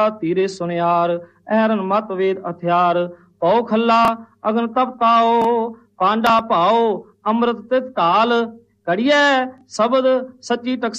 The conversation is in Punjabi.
ਧੀਰੇ ਸੁਨਿਆਰ, ਐਰਨ ਮਤ ਵੇਦ ਹਥਿਆਰ, ਪਉ ਖੱਲਾ ਅਗਨ ਤਪਤਾਓ, ਪਾਂਡਾ ਭਾਓ ਅੰਮ੍ਰਿਤ ਤਿਤ ਢਾਲ, ਘੜੀਐ ਸ਼ਬਦ ਸੱਚੀ ਟਕਸਾਲ।